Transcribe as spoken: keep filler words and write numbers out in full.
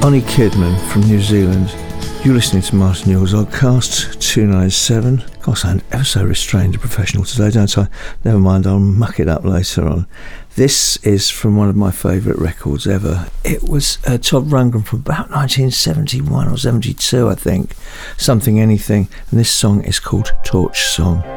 Onnie Kidman from New Zealand. You're listening to Martin Yule's Oddcast two ninety-seven. God, I sound ever so restrained and professional today, don't I? Never mind, I'll muck it up later on. This is from one of my favourite records ever. It was uh, Todd Rundgren from about nineteen seventy-one or seventy-two, I think. Something Anything. And this song is called Torch Song.